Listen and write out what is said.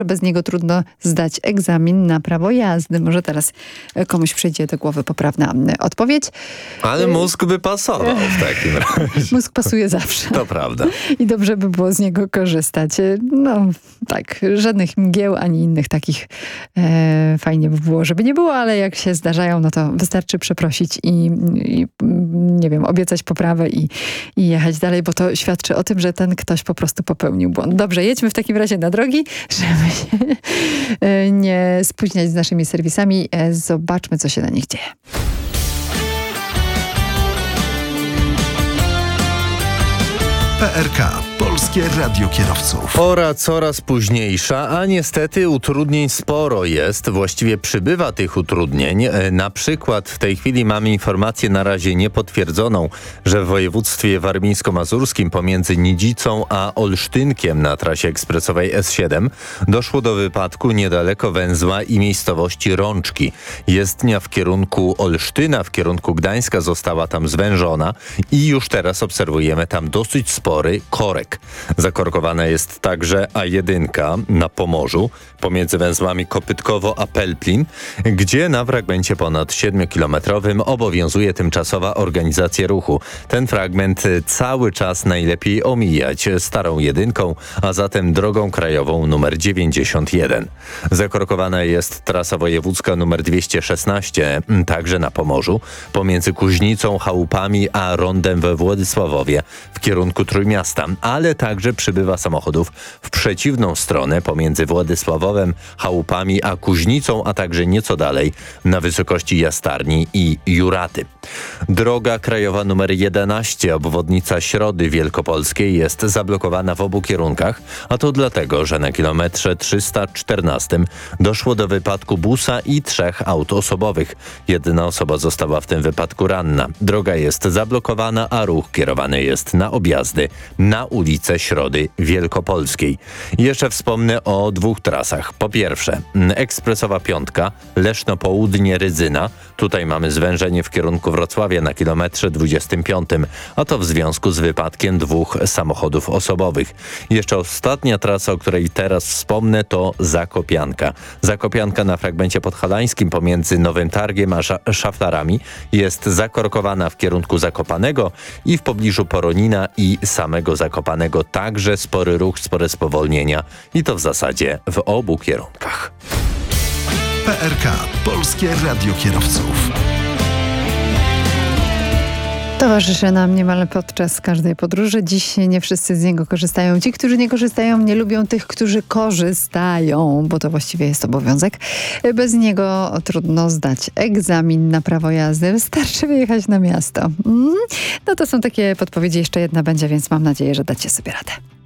Bez niego trudno zdać egzamin na prawo jazdy. Może teraz komuś przyjdzie do głowy poprawna odpowiedź. Ale mózg by pasował w takim razie. Mózg pasuje zawsze. To prawda. I dobrze by było z niego korzystać. No tak, żadnych mgieł ani innych takich fajnie by było, żeby nie było, ale jak się zdarzają, no to wystarczy przeprosić i nie wiem, obiecać poprawę i jechać dalej, bo to świadczy o tym, że ten ktoś po prostu popełnił błąd. Dobrze, jedźmy w takim razie na drogi, żeby się nie spóźniać z naszymi serwisami. Zobaczmy, co się na nich dzieje. PRK, Polskie Radio Kierowców. Pora coraz późniejsza, a niestety utrudnień sporo jest. Właściwie przybywa tych utrudnień. Na przykład w tej chwili mamy informację na razie niepotwierdzoną, że w województwie warmińsko-mazurskim pomiędzy Nidzicą a Olsztynkiem na trasie ekspresowej S7 doszło do wypadku niedaleko węzła i miejscowości Rączki. Jezdnia w kierunku Olsztyna, w kierunku Gdańska została tam zwężona i już teraz obserwujemy tam dosyć spory korek. Zakorkowana jest także A1 na Pomorzu pomiędzy węzłami Kopytkowo a Pelplin, gdzie na fragmencie ponad 7-kilometrowym obowiązuje tymczasowa organizacja ruchu. Ten fragment cały czas najlepiej omijać starą jedynką, a zatem drogą krajową numer 91. Zakorkowana jest trasa wojewódzka numer 216, także na Pomorzu, pomiędzy Kuźnicą, Chałupami a Rondem we Władysławowie w kierunku Trójmiasta, ale także przybywa samochodów w przeciwną stronę pomiędzy Władysławowem, Chałupami a Kuźnicą, a także nieco dalej na wysokości Jastarni i Juraty. Droga krajowa nr 11, obwodnica Środy Wielkopolskiej, jest zablokowana w obu kierunkach, a to dlatego, że na kilometrze 314 doszło do wypadku busa i 3 aut osobowych. Jedna osoba została w tym wypadku ranna. Droga jest zablokowana, a ruch kierowany jest na objazdy na ulicę Środy Wielkopolskiej. Jeszcze wspomnę o 2 trasach. Po pierwsze, ekspresowa 5, Leszno Południe Rydzyna. Tutaj mamy zwężenie w kierunku Wrocławia na kilometrze 25, a to w związku z wypadkiem 2 samochodów osobowych. Jeszcze ostatnia trasa, o której teraz wspomnę, to Zakopianka. Zakopianka na fragmencie podhalańskim pomiędzy Nowym Targiem a Szaflarami jest zakorkowana w kierunku Zakopanego i w pobliżu Poronina i samego Zakopanego także spory ruch, spore spowolnienia i to w zasadzie w obu kierunkach. PRK, Polskie Radio Kierowców. Towarzyszy nam niemal podczas każdej podróży. Dziś nie wszyscy z niego korzystają. Ci, którzy nie korzystają, nie lubią tych, którzy korzystają, bo to właściwie jest obowiązek. Bez niego trudno zdać egzamin na prawo jazdy. Wystarczy wyjechać na miasto. No to są takie podpowiedzi. Jeszcze jedna będzie, więc mam nadzieję, że dacie sobie radę.